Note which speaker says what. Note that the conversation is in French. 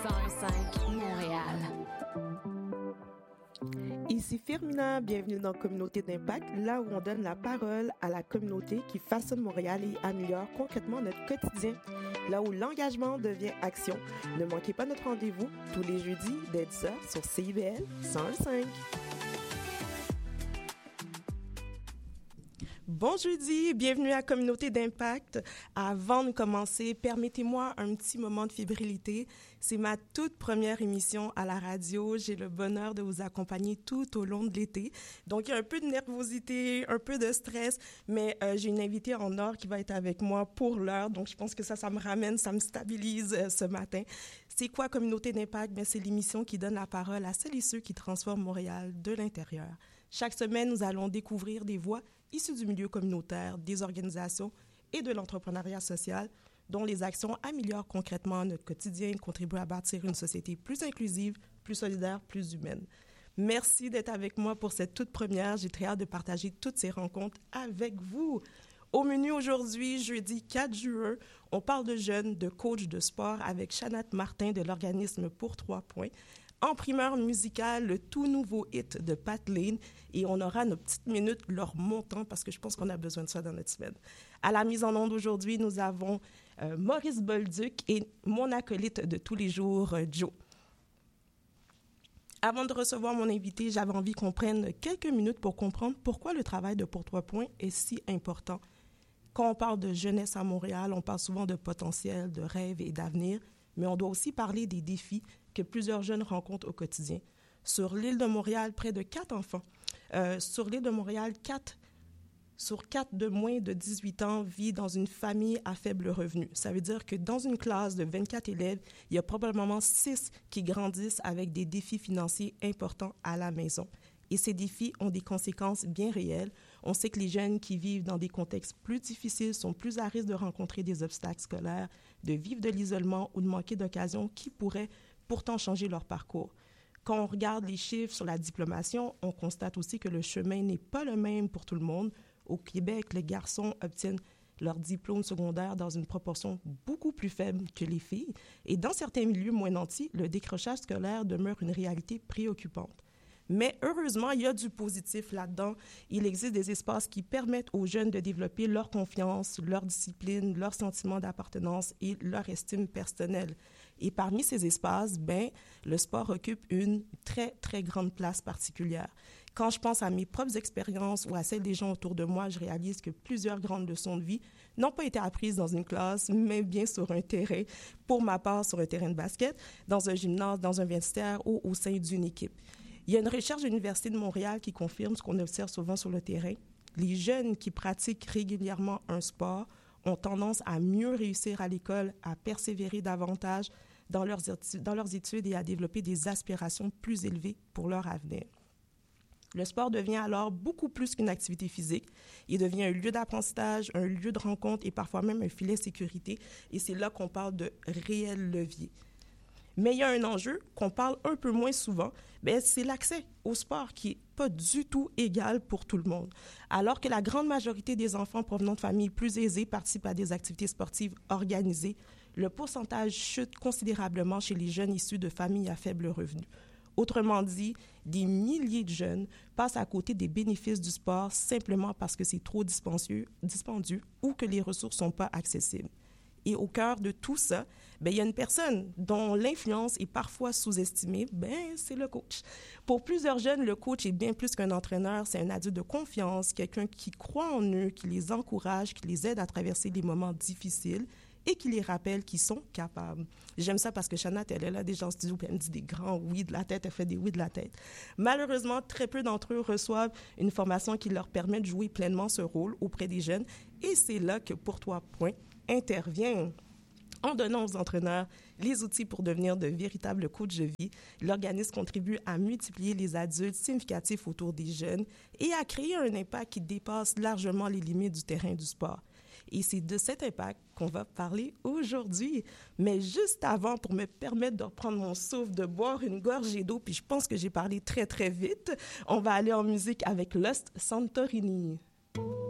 Speaker 1: 101.5 Montréal.
Speaker 2: Ici Firmina, bienvenue dans Communauté d'Impact, là où on donne la parole à la communauté qui façonne Montréal et améliore concrètement notre quotidien. Là où l'engagement devient action. Ne manquez pas notre rendez-vous tous les jeudis dès 10h sur CIBL 101.5. Bon jeudi, bienvenue à Communauté d'Impact. Avant de commencer, permettez-moi un petit moment de fébrilité. C'est ma toute première émission à la radio. J'ai le bonheur de vous accompagner tout au long de l'été. Donc, il y a un peu de nervosité, un peu de stress, mais j'ai une invitée en or qui va être avec moi pour l'heure. Donc, je pense que ça me ramène, ça me stabilise ce matin. C'est quoi Communauté d'Impact? Bien, c'est l'émission qui donne la parole à celles et ceux qui transforment Montréal de l'intérieur. Chaque semaine, nous allons découvrir des voix issues du milieu communautaire, des organisations et de l'entrepreneuriat social dont les actions améliorent concrètement notre quotidien, contribuent à bâtir une société plus inclusive, plus solidaire, plus humaine. Merci d'être avec moi pour cette toute première. J'ai très hâte de partager toutes ces rencontres avec vous. Au menu aujourd'hui, jeudi 4 juin, on parle de jeunes, de coachs de sport avec Chanat Martin de l'organisme Pour 3 points. En primeur musicale, le tout nouveau hit de Pat Lane et on aura nos petites minutes leur montant parce que je pense qu'on a besoin de ça dans notre semaine. À la mise en onde aujourd'hui, nous avons Maurice Bolduc et mon acolyte de tous les jours, Joe. Avant de recevoir mon invité, j'avais envie qu'on prenne quelques minutes pour comprendre pourquoi le travail de Pour 3 points est si important. Quand on parle de jeunesse à Montréal, on parle souvent de potentiel, de rêve et d'avenir, mais on doit aussi parler des défis que plusieurs jeunes rencontrent au quotidien. Sur l'île de Montréal, près de 4 enfants. Sur l'île de Montréal, 4 sur 4 de moins de 18 ans vivent dans une famille à faible revenu. Ça veut dire que dans une classe de 24 élèves, il y a probablement 6 qui grandissent avec des défis financiers importants à la maison. Et ces défis ont des conséquences bien réelles. On sait que les jeunes qui vivent dans des contextes plus difficiles sont plus à risque de rencontrer des obstacles scolaires, de vivre de l'isolement ou de manquer d'occasions qui pourraient pourtant changer leur parcours. Quand on regarde les chiffres sur la diplomation, on constate aussi que le chemin n'est pas le même pour tout le monde. Au Québec, les garçons obtiennent leur diplôme secondaire dans une proportion beaucoup plus faible que les filles. Et dans certains milieux moins nantis, le décrochage scolaire demeure une réalité préoccupante. Mais heureusement, il y a du positif là-dedans. Il existe des espaces qui permettent aux jeunes de développer leur confiance, leur discipline, leur sentiment d'appartenance et leur estime personnelle. Et parmi ces espaces, le sport occupe une très, très grande place particulière. Quand je pense à mes propres expériences ou à celles des gens autour de moi, je réalise que plusieurs grandes leçons de vie n'ont pas été apprises dans une classe, mais bien sur un terrain. Pour ma part, sur un terrain de basket, dans un gymnase, dans un vestiaire ou au sein d'une équipe. Il y a une recherche de l'Université de Montréal qui confirme ce qu'on observe souvent sur le terrain. Les jeunes qui pratiquent régulièrement un sport ont tendance à mieux réussir à l'école, à persévérer davantage dans leurs études et à développer des aspirations plus élevées pour leur avenir. Le sport devient alors beaucoup plus qu'une activité physique. Il devient un lieu d'apprentissage, un lieu de rencontre et parfois même un filet de sécurité. Et c'est là qu'on parle de réel levier. Mais il y a un enjeu qu'on parle un peu moins souvent, c'est l'accès au sport qui n'est pas du tout égal pour tout le monde. Alors que la grande majorité des enfants provenant de familles plus aisées participent à des activités sportives organisées, le pourcentage chute considérablement chez les jeunes issus de familles à faible revenu. Autrement dit, des milliers de jeunes passent à côté des bénéfices du sport simplement parce que c'est trop dispendieux ou que les ressources ne sont pas accessibles. Et au cœur de tout ça, il y a une personne dont l'influence est parfois sous-estimée, c'est le coach. Pour plusieurs jeunes, le coach est bien plus qu'un entraîneur, c'est un adulte de confiance, quelqu'un qui croit en eux, qui les encourage, qui les aide à traverser des moments difficiles et qui les rappelle qu'ils sont capables. J'aime ça parce que Chanat, elle est là déjà en studio, puis elle me dit des grands oui de la tête, elle fait des oui de la tête. Malheureusement, très peu d'entre eux reçoivent une formation qui leur permet de jouer pleinement ce rôle auprès des jeunes et c'est là que Pour 3 points intervient. En donnant aux entraîneurs les outils pour devenir de véritables coachs de vie, l'organisme contribue à multiplier les adultes significatifs autour des jeunes et à créer un impact qui dépasse largement les limites du terrain du sport. Et c'est de cet impact qu'on va parler aujourd'hui. Mais juste avant, pour me permettre de reprendre mon souffle, de boire une gorgée d'eau, puis je pense que j'ai parlé très, très vite, on va aller en musique avec Lost Santorini.